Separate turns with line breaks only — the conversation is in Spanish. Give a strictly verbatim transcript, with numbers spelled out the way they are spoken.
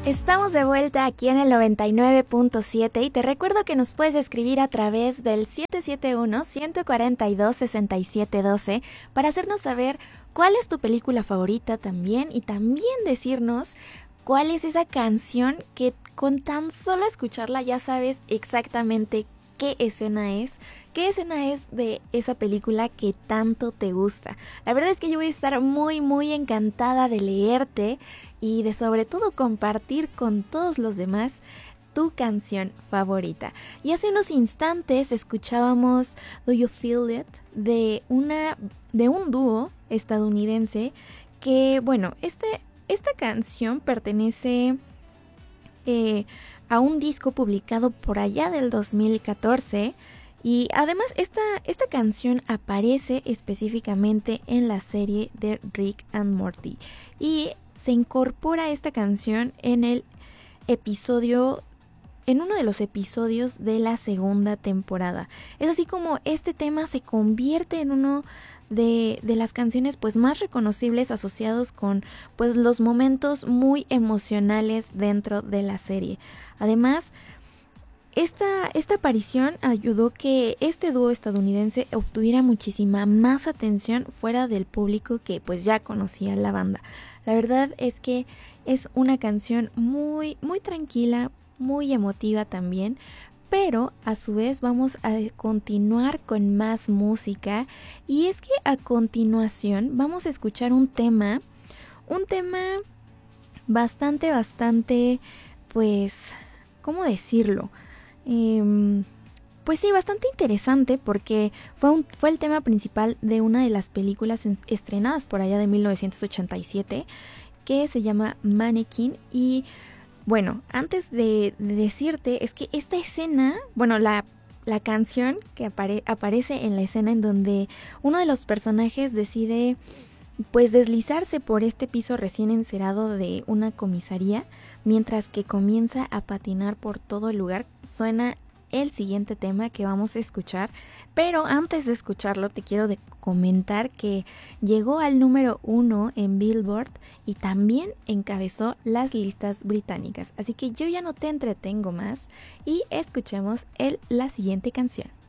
Estamos de vuelta aquí en el noventa y nueve punto siete y te recuerdo que nos puedes escribir a través del siete siete uno, uno cuatro dos, seis siete uno dos para hacernos saber cuál es tu película favorita también y también decirnos cuál es esa canción que con tan solo escucharla ya sabes exactamente qué escena es, qué escena es de esa película que tanto te gusta. La verdad es que yo voy a estar muy muy encantada de leerte y de sobre todo compartir con todos los demás tu canción favorita. Y hace unos instantes escuchábamos Do You Feel It de una de un dúo estadounidense que, bueno, este, esta canción pertenece eh, a un disco publicado por allá del dos mil catorce y además esta, esta canción aparece específicamente en la serie de Rick and Morty y se incorpora esta canción en el episodio, en uno de los episodios de la segunda temporada. Es así como este tema se convierte en uno de, de las canciones pues más reconocibles asociados con pues los momentos muy emocionales dentro de la serie. Además, Esta, esta aparición ayudó que este dúo estadounidense obtuviera muchísima más atención fuera del público que pues ya conocía la banda. La verdad es que es una canción muy, muy tranquila, muy emotiva también, pero a su vez vamos a continuar con más música y es que a continuación vamos a escuchar un tema, un tema bastante, bastante, pues, ¿cómo decirlo? Eh, pues sí, bastante interesante porque fue, un, fue el tema principal de una de las películas en, estrenadas por allá de mil novecientos ochenta y siete que se llama Mannequin. Y bueno, antes de, de decirte es que esta escena, bueno, la, la canción que apare, aparece en la escena en donde uno de los personajes decide pues deslizarse por este piso recién encerado de una comisaría, mientras que comienza a patinar por todo el lugar, suena el siguiente tema que vamos a escuchar. Pero antes de escucharlo te quiero de comentar que llegó al número uno en Billboard y también encabezó las listas británicas. Así que yo ya no te entretengo más y escuchemos el, la siguiente canción.